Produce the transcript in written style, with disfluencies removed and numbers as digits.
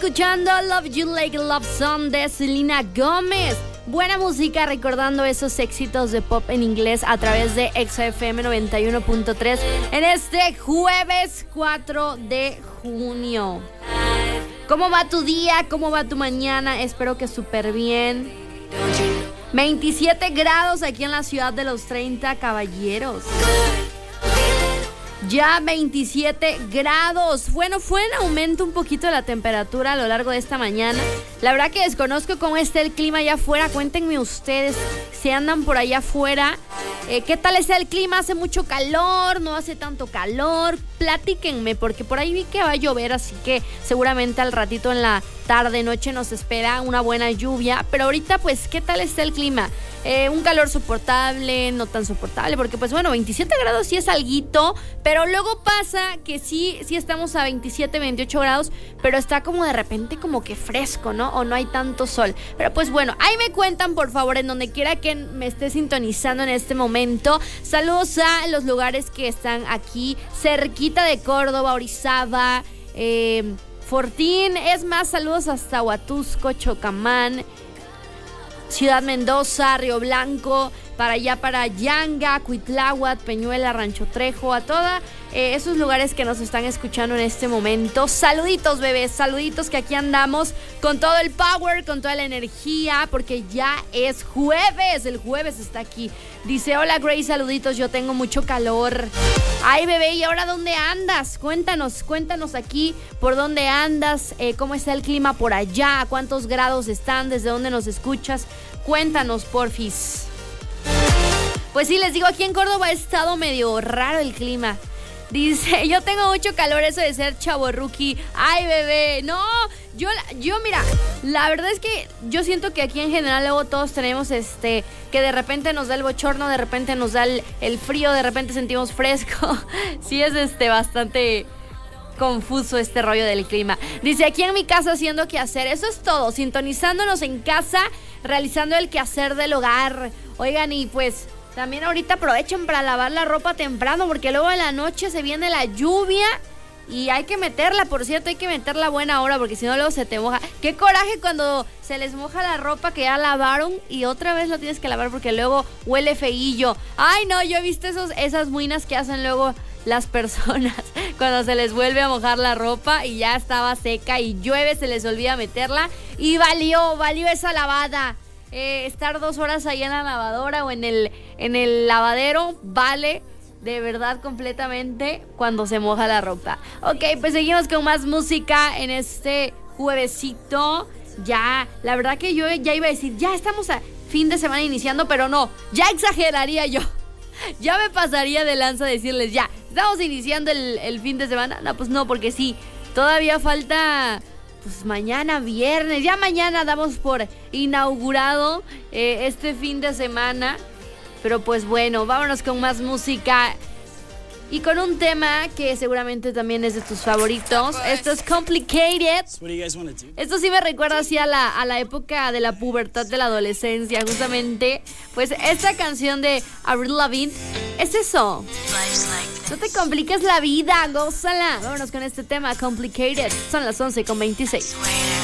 escuchando Love You Like a Love Song de Selena Gómez. Buena música, recordando esos éxitos de pop en inglés a través de XFM 91.3 en este jueves 4 de junio. ¿Cómo va tu día? ¿Cómo va tu mañana? Espero que súper bien. 27 grados aquí en la ciudad de los 30 caballeros. Ya 27 grados. Bueno, fue en aumento un poquito de la temperatura a lo largo de esta mañana. La verdad que desconozco cómo está el clima allá afuera. Cuéntenme ustedes si andan por allá afuera. ¿Qué tal está el clima? ¿Hace mucho calor? ¿No hace tanto calor? Platíquenme, porque por ahí vi que va a llover, así que seguramente al ratito en la tarde, noche nos espera una buena lluvia. Pero ahorita, pues, ¿qué tal está el clima? Un calor soportable, no tan soportable, porque pues bueno, 27 grados sí es alguito, pero luego pasa que sí estamos a 27, 28 grados, pero está como de repente como que fresco, ¿no? O no hay tanto sol. Pero pues bueno, ahí me cuentan, por favor, en donde quiera que me esté sintonizando en este momento. Saludos a los lugares que están aquí cerquita de Córdoba, Orizaba, Fortín, es más, saludos hasta Huatusco, Chocamán, Ciudad Mendoza, Río Blanco, para allá para Yanga, Cuitláhuac, Peñuela, Rancho Trejo, a todos esos lugares que nos están escuchando en este momento. Saluditos, bebés, saluditos, que aquí andamos con todo el power, con toda la energía, porque ya es jueves, el jueves está aquí. Dice, hola Grace, saluditos, yo tengo mucho calor. Ay, bebé, ¿y ahora dónde andas? Cuéntanos aquí por dónde andas, cómo está el clima por allá, cuántos grados están, desde dónde nos escuchas. Cuéntanos, porfis. Pues sí, les digo, aquí en Córdoba ha estado medio raro el clima. Dice, yo tengo mucho calor, eso de ser chavorruqui. Ay, bebé, no, yo mira, la verdad es que yo siento que aquí en general luego todos tenemos que de repente nos da el bochorno, de repente nos da el frío, de repente sentimos fresco. Sí es bastante confuso este rollo del clima. Dice, aquí en mi casa haciendo quehacer, eso es todo, sintonizándonos en casa, realizando el quehacer del hogar. Oigan, y pues también ahorita aprovechen para lavar la ropa temprano, porque luego en la noche se viene la lluvia y hay que meterla, por cierto, hay que meterla a buena hora, porque si no luego se te moja. Qué coraje cuando se les moja la ropa que ya lavaron y otra vez la tienes que lavar porque luego huele feillo. Ay, no, yo he visto esas muinas que hacen luego las personas cuando se les vuelve a mojar la ropa y ya estaba seca y llueve, se les olvida meterla y valió esa lavada. Estar 2 horas ahí en la lavadora o en el lavadero vale de verdad completamente cuando se moja la ropa. Ok, pues seguimos con más música en este juevesito. Ya, la verdad que yo ya iba a decir, ya estamos a fin de semana iniciando, pero no, ya exageraría yo. Ya me pasaría de lanza decirles, ya, estamos iniciando el fin de semana. No, pues no, porque sí, todavía falta, pues mañana viernes, ya mañana damos por inaugurado este fin de semana. Pero pues bueno, vámonos con más música y con un tema que seguramente también es de tus favoritos. Esto es Complicated. Esto sí me recuerda así a la época de la pubertad, de la adolescencia, justamente. Pues esta canción de Avril Lavigne es eso. No te compliques la vida, gózala. Vámonos con este tema, Complicated. Son las 11:26.